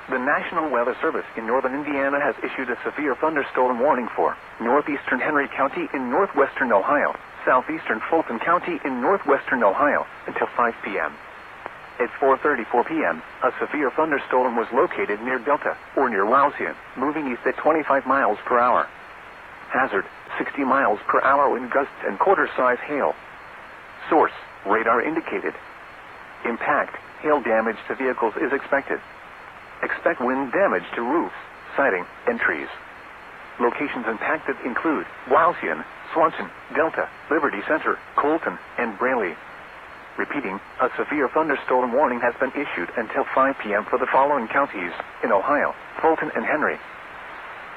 The National Weather Service in northern Indiana has issued a severe thunderstorm warning for northeastern Henry County in northwestern Ohio, southeastern Fulton County in northwestern Ohio until 5 p.m. At 4:34 p.m., a severe thunderstorm was located near Delta, or near Wauseon, moving east at 25 miles per hour. Hazard, 60 miles per hour wind gusts and quarter-size hail. Source, radar indicated. Impact, hail damage to vehicles is expected. Expect wind damage to roofs, siding, and trees. Locations impacted include Wauseon, Swanson, Delta, Liberty Center, Colton, and Braley. Repeating, a severe thunderstorm warning has been issued until 5 p.m. for the following counties in Ohio: Fulton and Henry,